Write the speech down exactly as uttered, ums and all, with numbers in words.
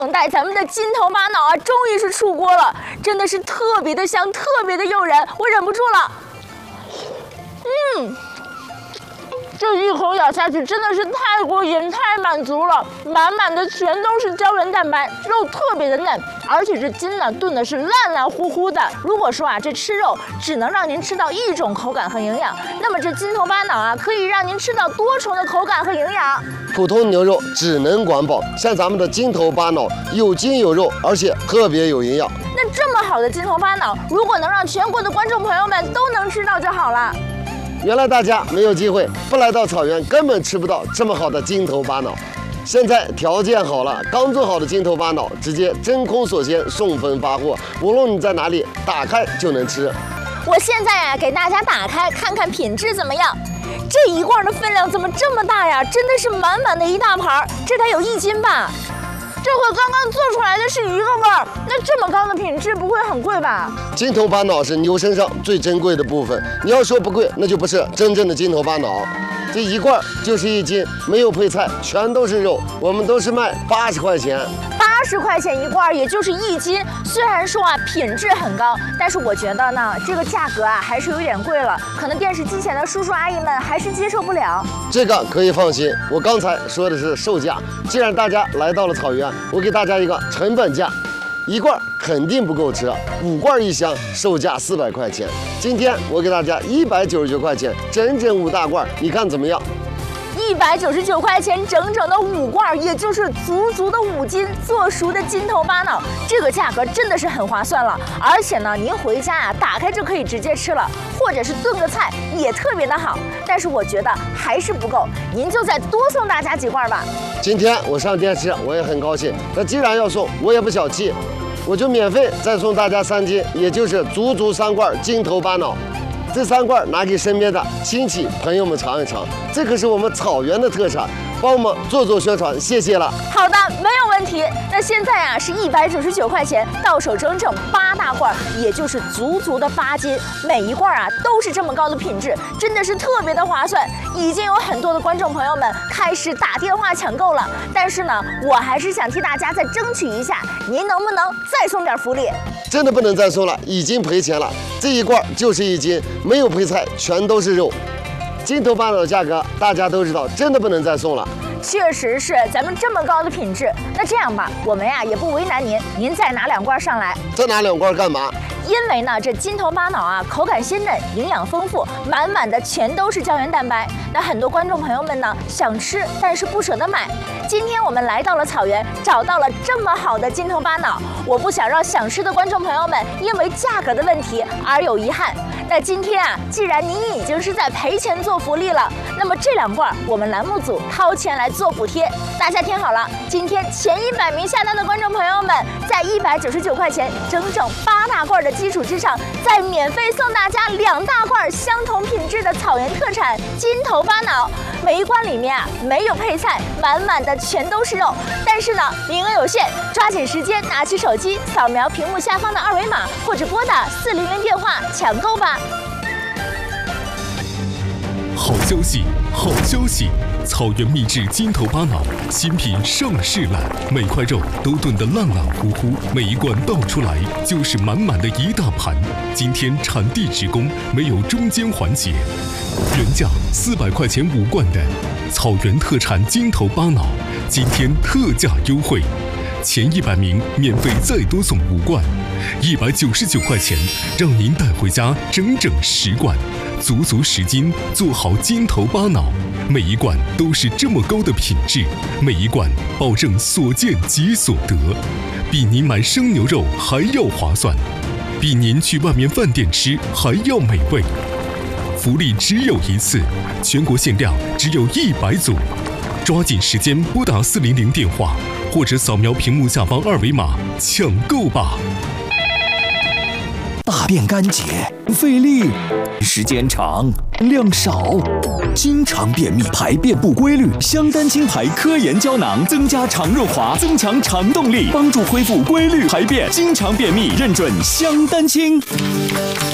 等待咱们的金头巴脑啊，终于是出锅了，真的是特别的香，特别的诱人，我忍不住了。嗯，这一口咬下去真的是太过瘾、太满足了，满满的全都是胶原蛋白，肉特别的嫩，而且这筋呢炖的是烂烂乎乎的。如果说啊这吃肉只能让您吃到一种口感和营养，那么这金头巴脑啊可以让您吃到多重的口感和营养。 普通牛肉只能管饱，像咱们的金头巴脑有筋有肉，而且特别有营养。 那这么好的金头巴脑，如果能让全国的观众朋友们都能吃到就好了。 原来大家没有机会，不来到草原根本吃不到这么好的金头巴脑。现在条件好了，刚做好的金头巴脑直接真空锁鲜，送分发货，无论你在哪里，打开就能吃。 我现在呀、啊，给大家打开看看品质怎么样。这一罐的分量怎么这么大呀？真的是满满的一大盘，这得有一斤吧？这和刚刚做出来的是一个味儿，那这么高的品质不会很贵吧？ 金头巴脑是牛身上最珍贵的部分，你要说不贵，那就不是真正的金头巴脑。这一罐就是一斤，没有配菜，全都是肉，我们都是卖八十块钱。 八十块钱一罐，也就是一斤。虽然说啊品质很高，但是我觉得呢，这个价格啊还是有点贵了，可能电视机前的叔叔阿姨们还是接受不了。 这个可以放心，我刚才说的是售价。既然大家来到了草原，我给大家一个成本价，一罐肯定不够吃，五罐一箱，售价四百块钱。今天我给大家一百九十九块钱，整整五大罐，你看怎么样？ 一百九十九块钱，整整的五罐，也就是足足的五斤做熟的金头巴脑，这个价格真的是很划算了。而且呢，您回家啊，打开就可以直接吃了，或者是炖个菜也特别的好。但是我觉得还是不够，您就再多送大家几罐吧。 今天我上电视，我也很高兴。那既然要送，我也不小气，我就免费再送大家三斤，也就是足足三罐金头巴脑。这三罐拿给身边的亲戚朋友们尝一尝，这可是我们草原的特产，帮我们做做宣传，谢谢了。 好的，没有问题。那现在啊是一百九十九块钱，到手整整八大罐，也就是足足的八斤，每一罐啊都是这么高的品质，真的是特别的划算。已经有很多的观众朋友们开始打电话抢购了，但是呢，我还是想替大家再争取一下，您能不能再送点福利？ 真的不能再送了，已经赔钱了。这一罐就是一斤，没有配菜，全都是肉。金头巴脑的价格大家都知道，真的不能再送了。 确实是，咱们这么高的品质，那这样吧，我们呀也不为难您，您再拿两罐上来。 再拿两罐干嘛？ 因为呢，这金头巴脑啊，口感鲜嫩，营养丰富，满满的全都是胶原蛋白。那很多观众朋友们呢，想吃但是不舍得买。今天我们来到了草原，找到了这么好的金头巴脑，我不想让想吃的观众朋友们因为价格的问题而有遗憾。那今天啊，既然您已经是在赔钱做福利了，那么这两罐我们栏目组掏钱来做补贴。大家听好了，今天前一百名下单的观众朋友们，在一百九十九块钱整整八大罐的基础之上，再免费送大家两大罐相同品质的草原特产金头巴脑。每一罐里面啊没有配菜，满满的全都是肉。但是呢，名额有限，抓紧时间拿起手机扫描屏幕下方的二维码，或者拨打四零零电话抢购吧。 好消息，好消息！草原秘制金头巴脑新品上市了，每块肉都炖得烂烂乎乎，每一罐倒出来就是满满的一大盘。今天产地直供，没有中间环节。原价四百块钱五罐的草原特产金头巴脑，今天特价优惠，前一百名免费再多送五罐，一百九十九块钱，让您带回家整整十罐。足足十斤，做好金头巴脑，每一罐都是这么高的品质，每一罐保证所见即所得，比您买生牛肉还要划算，比您去外面饭店吃还要美味。福利只有一次，全国限量只有一百组，抓紧时间拨打四零零电话，或者扫描屏幕下方二维码抢购吧。 大便干结，费力，时间长，量少，经常便秘，排便不规律。香丹清排科研胶囊增加肠润滑，增强肠动力，帮助恢复规律排便。经常便秘，认准香丹清。